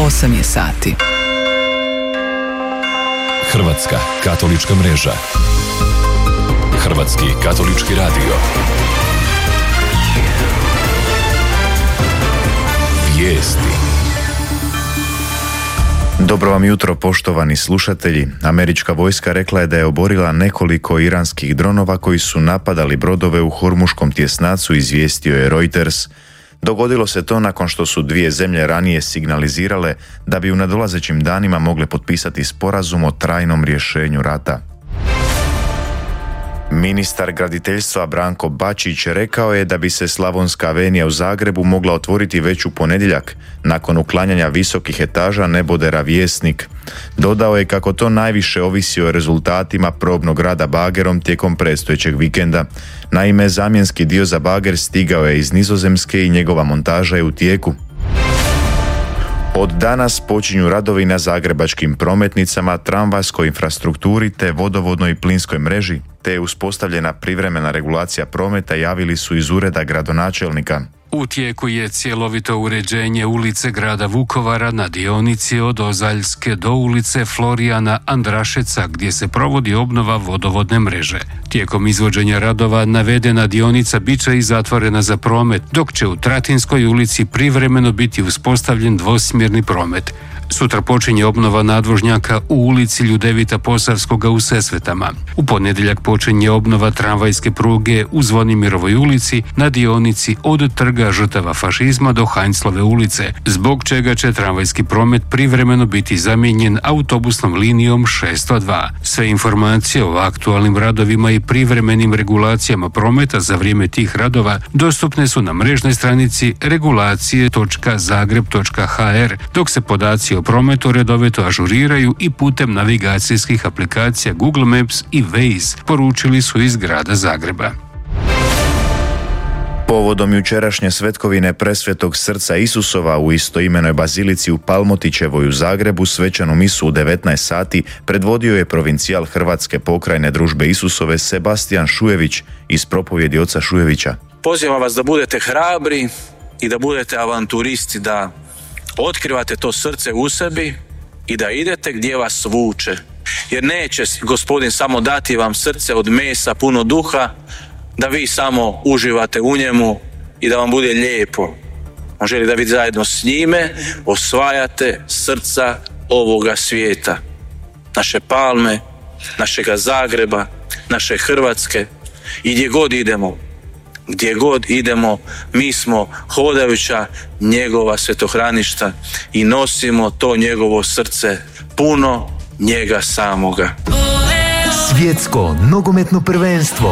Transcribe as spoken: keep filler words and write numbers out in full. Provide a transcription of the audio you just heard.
osam je sati. Hrvatska katolička mreža. Hrvatski katolički radio. Vijesti. Dobro vam jutro, poštovani slušatelji. Američka vojska rekla je da je oborila nekoliko iranskih dronova koji su napadali brodove u Hormuškom tjesnacu, izvijestio je Reuters. Dogodilo se to nakon što su dvije zemlje ranije signalizirale da bi u nadolazećim danima mogle potpisati sporazum o trajnom rješenju rata. Ministar graditeljstva Branko Bačić rekao je da bi se Slavonska avenija u Zagrebu mogla otvoriti već u ponedjeljak, nakon uklanjanja visokih etaža nebodera Vjesnik. Dodao je kako to najviše ovisi o rezultatima probnog rada bagerom tijekom predstojećeg vikenda. Naime, zamjenski dio za bager stigao je iz Nizozemske i njegova montaža je u tijeku. Od danas počinju radovi na zagrebačkim prometnicama, tramvajskoj infrastrukturi te vodovodnoj i plinskoj mreži, te je uspostavljena privremena regulacija prometa, javili su iz ureda gradonačelnika. U tijeku je cjelovito uređenje ulice grada Vukovara na dionici od Ozaljske do ulice Florijana Andrašeca, gdje se provodi obnova vodovodne mreže. Tijekom izvođenja radova navedena dionica bit će i zatvorena za promet, dok će u Tratinskoj ulici privremeno biti uspostavljen dvosmjerni promet. Sutra počinje obnova nadvožnjaka u ulici Ljudevita Posavskoga u Sesvetama. U ponedjeljak počinje obnova tramvajske pruge u Zvonimirovoj ulici na dionici od Trga žrtava fašizma do Heinzlove ulice, zbog čega će tramvajski promet privremeno biti zamijenjen autobusnom linijom šesto dva. Sve informacije o aktualnim radovima i privremenim regulacijama prometa za vrijeme tih radova dostupne su na mrežnoj stranici regulacije točka zagreb točka ha er, dok se podaci o prometu redovito ažuriraju i putem navigacijskih aplikacija Google Maps i Waze, poručili su iz grada Zagreba. Povodom jučerašnje svetkovine Presvetog srca Isusova u istoimenoj bazilici u Palmotićevoj u Zagrebu svečanu misu u devetnaest sati predvodio je provincijal Hrvatske pokrajne Družbe Isusove Sebastijan Šujević iz propovjedi oca Šujevića. Pozivam vas da budete hrabri i da budete avanturisti, da otkrivate to srce u sebi i da idete gdje vas vuče. Jer neće Gospodin samo dati vam srce od mesa puno duha, da vi samo uživate u njemu i da vam bude lijepo. On želi da vi zajedno s njime osvajate srca ovoga svijeta. Naše Palme, našega Zagreba, naše Hrvatske i gdje god idemo. Gdje god idemo, mi smo hodajuća njegova svetohraništa i nosimo to njegovo srce puno njega samoga. Svjetsko nogometno prvenstvo.